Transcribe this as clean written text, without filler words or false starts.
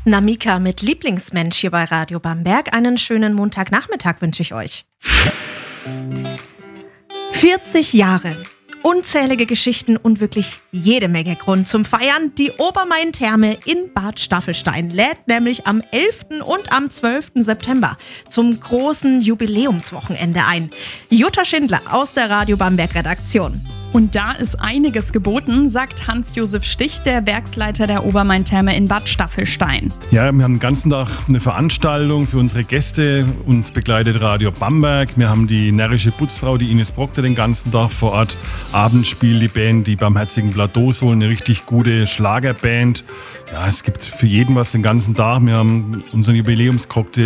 Namika mit Lieblingsmensch hier bei Radio Bamberg. Einen schönen Montagnachmittag wünsche ich euch. 40 Jahre. Unzählige Geschichten und wirklich jede Menge Grund zum Feiern. Die Obermain-Therme in Bad Staffelstein lädt nämlich am 11. und am 12. September zum großen Jubiläumswochenende ein. Jutta Schindler aus der Radio Bamberg-Redaktion. Und da ist einiges geboten, sagt Hans-Josef Stich, der Werksleiter der Obermain-Therme in Bad Staffelstein. Ja, wir haben den ganzen Tag eine Veranstaltung für unsere Gäste. Uns begleitet Radio Bamberg. Wir haben die närrische Putzfrau, die Ines Proctor, den ganzen Tag vor Ort. Abends spielt die Band, die Barmherzigen Plateausoul, eine richtig gute Schlagerband. Ja, es gibt für jeden was den ganzen Tag. Wir haben unseren Jubiläumscocktail